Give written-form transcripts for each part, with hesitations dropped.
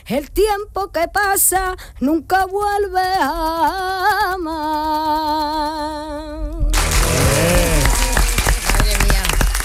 el tiempo que pasa nunca vuelve a amar. Madre mía.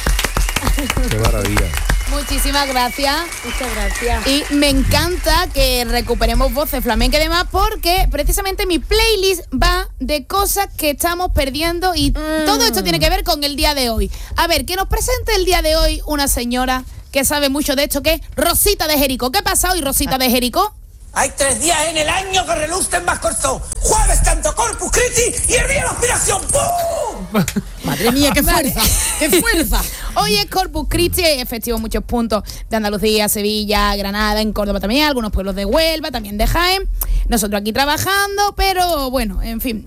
Qué maravilla. Muchísimas gracias. Muchas gracias. Y me encanta que recuperemos voces flamencas y demás, porque precisamente mi playlist va de cosas que estamos perdiendo y todo esto tiene que ver con el día de hoy. A ver, que nos presente el día de hoy una señora que sabe mucho de esto, que es Rosita de Jericó. ¿Qué pasa hoy, Rosita de Jericó? Hay 3 días en el año que relucen más corto. Jueves tanto Corpus Christi y el día de la aspiración. ¡Pum! Madre mía, qué fuerza, qué fuerza. Hoy es Corpus Christi, hay efectivo en muchos puntos de Andalucía, Sevilla, Granada, en Córdoba también, algunos pueblos de Huelva, también de Jaén. Nosotros aquí trabajando, pero bueno, en fin,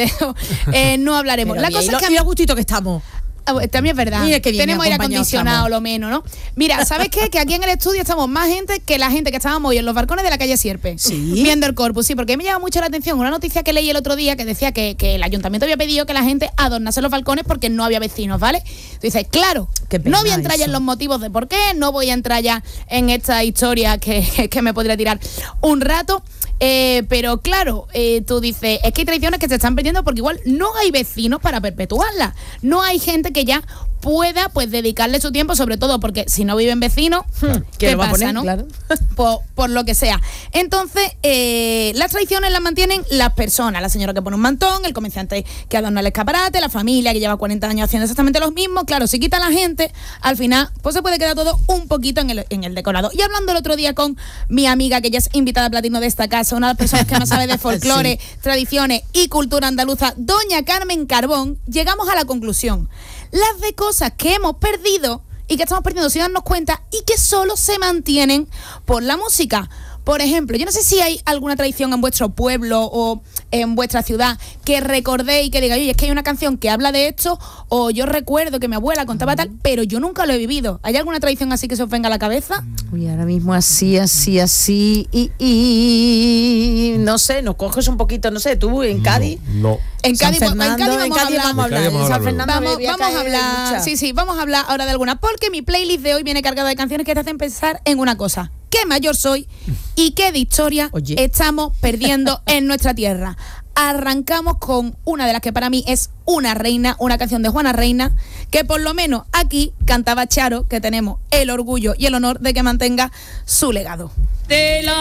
no hablaremos. Pero la cosa es que a gustito que estamos. También es verdad. Mira qué bien tenemos aire acondicionado, estamos. lo menos, ¿no? Mira, ¿sabes qué? Que aquí en el estudio estamos más gente que la gente que estábamos hoy en los balcones de la calle Sierpe. ¿Sí? Viendo el Corpus, sí, porque me llama mucho la atención una noticia que leí el otro día que decía que el ayuntamiento había pedido que la gente adornase los balcones porque no había vecinos, ¿vale? Tú dices, claro, no voy a entrar ya en los motivos de por qué, no voy a entrar ya en esta historia que me podría tirar un rato. Pero claro, tú dices, es que hay tradiciones que se están perdiendo porque igual no hay vecinos para perpetuarlas. No hay gente que ya pueda pues dedicarle su tiempo, sobre todo porque si no viven vecinos, ¿qué pasa, poner, no? Claro. Por lo que sea. Entonces, las tradiciones las mantienen las personas, la señora que pone un mantón, el comerciante que adorna el escaparate, la familia que lleva 40 años haciendo exactamente lo mismo. Claro, si quita la gente, al final pues se puede quedar todo un poquito en el decorado. Y hablando el otro día con mi amiga, que ya es invitada platino de esta casa, una de las personas que más sabe de folclore, sí, tradiciones y cultura andaluza, doña Carmen Carbón, llegamos a la conclusión: las de cosas que hemos perdido y que estamos perdiendo sin darnos cuenta y que solo se mantienen por la música. Por ejemplo, yo no sé si hay alguna tradición en vuestro pueblo o en vuestra ciudad que recordéis y que digáis, oye, es que hay una canción que habla de esto, o yo recuerdo que mi abuela contaba tal, pero yo nunca lo he vivido. ¿Hay alguna tradición así que se os venga a la cabeza? Uy, ahora mismo así, y no sé, nos coges un poquito, no sé, tú en Cádiz. No. En Cádiz vamos a hablar. En San Fernando vamos a hablar. Sí, vamos a hablar ahora de alguna, porque mi playlist de hoy viene cargada de canciones que te hacen pensar en una cosa: qué mayor soy y qué de historia estamos perdiendo en nuestra tierra. Arrancamos con una de las que para mí es una reina, una canción de Juana Reina, que por lo menos aquí cantaba Charo, que tenemos el orgullo y el honor de que mantenga su legado. De la